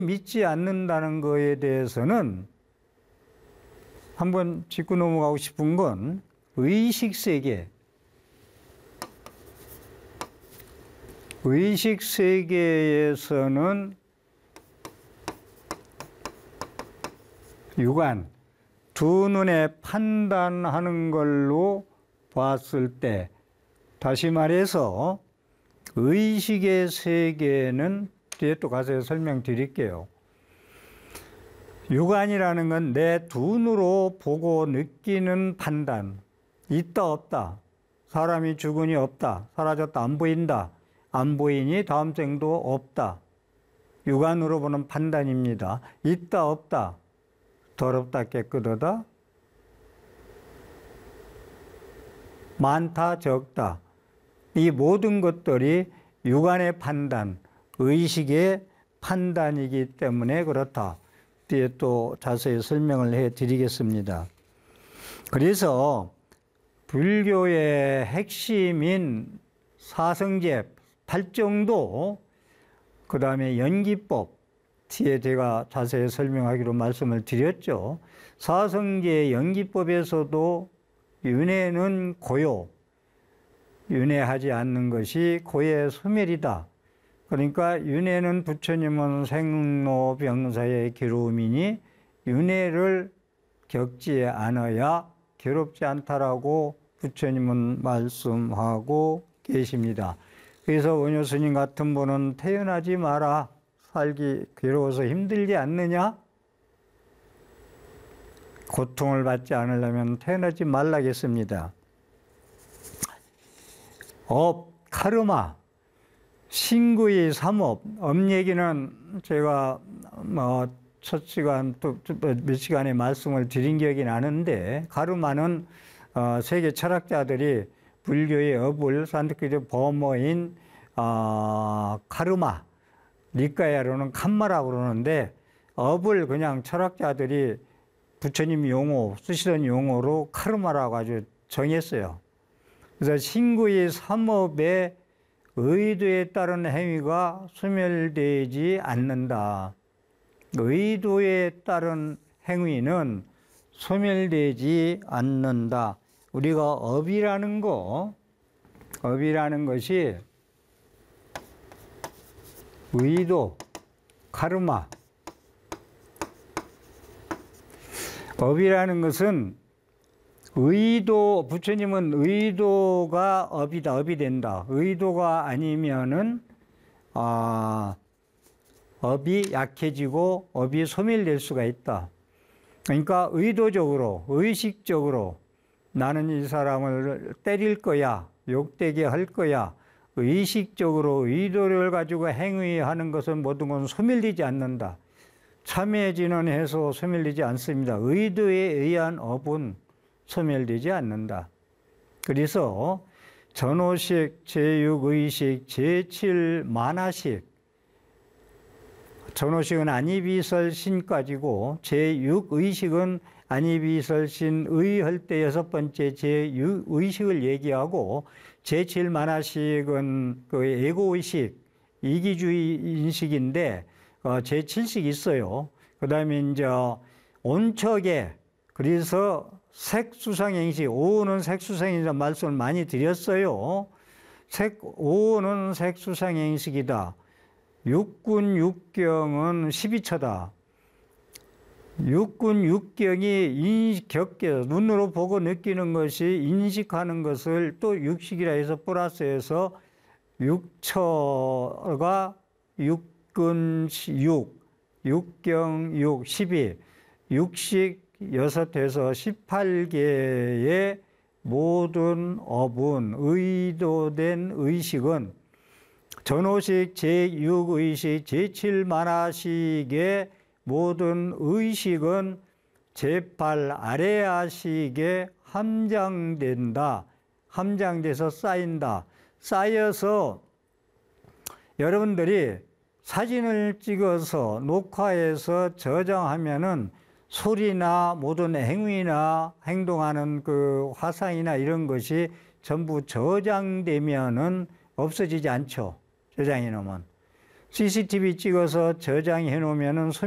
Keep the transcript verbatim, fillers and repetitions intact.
믿지 않는다는 거에 대해서는 한번 짚고 넘어가고 싶은 건 의식세계. 의식세계에서는 육안, 두 눈에 판단하는 걸로 봤을 때, 다시 말해서 의식의 세계는 뒤에 또 가서 설명드릴게요. 육안이라는 건 내 눈으로 보고 느끼는 판단. 있다 없다. 사람이 죽으니 없다. 사라졌다 안 보인다. 안 보이니 다음 생도 없다. 육안으로 보는 판단입니다. 있다 없다. 더럽다 깨끗하다. 많다 적다. 이 모든 것들이 육안의 판단, 의식의 판단이기 때문에 그렇다. 뒤에 또 자세히 설명을 해 드리겠습니다. 그래서 불교의 핵심인 사성제, 팔정도, 그 다음에 연기법, 뒤에 제가 자세히 설명하기로 말씀을 드렸죠. 사성제 연기법에서도 윤회는 고요, 윤회하지 않는 것이 고의 소멸이다. 그러니까 윤회는 부처님은 생로병사의 괴로움이니 윤회를 겪지 않아야 괴롭지 않다라고 부처님은 말씀하고 계십니다. 그래서 원효 스님 같은 분은 태어나지 마라. 살기 괴로워서 힘들지 않느냐? 고통을 받지 않으려면 태어나지 말라겠습니다. 업, 카르마, 신구의 삼업. 업 얘기는 제가 뭐 첫 시간 또 몇 시간에 말씀을 드린 기억이 나는데, 카르마는 어, 세계 철학자들이 불교의 업을 산티크리스토 범어인 어, 카르마, 니까야로는 캄마라고 그러는데, 업을 그냥 철학자들이 부처님 용어, 쓰시던 용어로 카르마라고 아주 정했어요. 그래서 신구의 삼업의 의도에 따른 행위가 소멸되지 않는다. 의도에 따른 행위는 소멸되지 않는다. 우리가 업이라는 거, 업이라는 것이 의도, 카르마. 업이라는 것은 의도, 부처님은 의도가 업이다, 업이 된다. 의도가 아니면은, 아, 업이 약해지고 업이 소멸될 수가 있다. 그러니까 의도적으로, 의식적으로 나는 이 사람을 때릴 거야, 욕되게 할 거야, 의식적으로 의도를 가지고 행위하는 것은 모든 건 소멸되지 않는다. 참회진은 해서 소멸되지 않습니다. 의도에 의한 업은 소멸되지 않는다. 그래서 전오식, 제육의식, 제칠 만화식, 전오식은 안이비설신까지고 제육의식은 안이비설신의 할 때 여섯 번째 제육의식을 얘기하고, 제칠 만화식은 그 에고의식, 이기주의 인식인데 어, 제칠식 있어요. 그 다음에 이제 온척에, 그래서 색수상행식, 오는 색수상행식 말씀을 많이 드렸어요. 색, 오는 색수상행식이다. 육군 육경은 십이처다. 육군 육경이 인격계, 눈으로 보고 느끼는 것이 인식하는 것을 또 육식이라 해서 플러스해서 육처가 육군 육, 육경 육, 십이, 육식 여섯에서 십팔 개의 모든 업은, 의도된 의식은 전오식, 제육의식, 제칠만화식의 모든 의식은 제팔 아레아식에 함장된다. 함장돼서 쌓인다. 쌓여서 여러분들이 사진을 찍어서 녹화해서 저장하면은 소리나 모든 행위나 행동하는 그 화상이나 이런 것이 전부 저장되면은 없어지지 않죠. 저장해 놓으면. 씨씨티비 찍어서 저장해 놓으면은